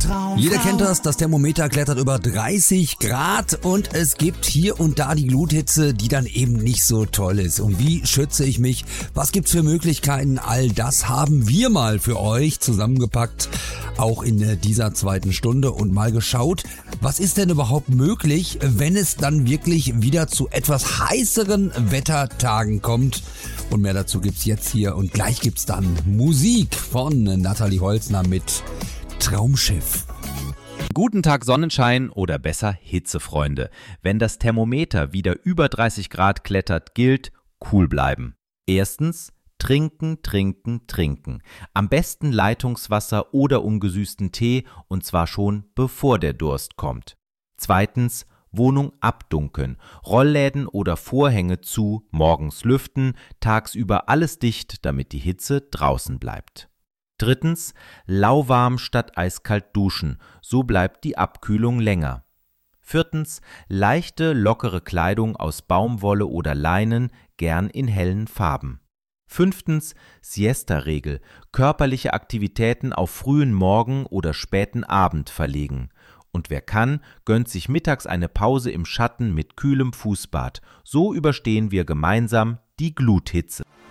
Jeder kennt das Thermometer klettert über 30 Grad und es gibt hier und da die Gluthitze, die dann eben nicht so toll ist. Und wie schütze ich mich? Was gibt's für Möglichkeiten? All das haben wir mal für euch zusammengepackt, auch in dieser zweiten Stunde und mal geschaut, was ist denn überhaupt möglich, wenn es dann wirklich wieder zu etwas heißeren Wettertagen kommt. Und mehr dazu gibt's jetzt hier und gleich gibt's dann Musik von Nathalie Holzner mit Traumschiff. Guten Tag Sonnenschein oder besser Hitzefreunde. Wenn das Thermometer wieder über 30 Grad klettert, gilt cool bleiben. Erstens, trinken, trinken, trinken. Am besten Leitungswasser oder ungesüßten Tee und zwar schon bevor der Durst kommt. Zweitens, Wohnung abdunkeln, Rollläden oder Vorhänge zu, morgens lüften, tagsüber alles dicht, damit die Hitze draußen bleibt. Drittens, lauwarm statt eiskalt duschen, so bleibt die Abkühlung länger. Viertens, leichte, lockere Kleidung aus Baumwolle oder Leinen, gern in hellen Farben. Fünftens, Siesta-Regel, körperliche Aktivitäten auf frühen Morgen oder späten Abend verlegen. Und wer kann, gönnt sich mittags eine Pause im Schatten mit kühlem Fußbad. So überstehen wir gemeinsam die Gluthitze.